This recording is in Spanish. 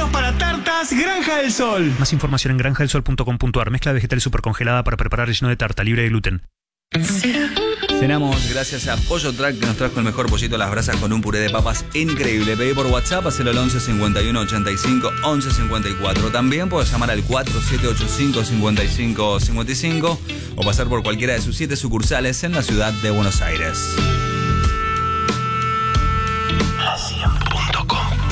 Ingredientes para tartas Granja del Sol. Más información en granjadelsol.com.ar. Mezcla vegetal supercongelada para preparar relleno de tarta libre de gluten. Cenamos gracias a Pollo Track, que nos trajo el mejor pollito a las brasas con un puré de papas increíble. Pedí por WhatsApp, hacelo al 11 51 85 11 54. También puedes llamar al 4785 55 55 o pasar por cualquiera de sus 7 sucursales en la ciudad de Buenos Aires.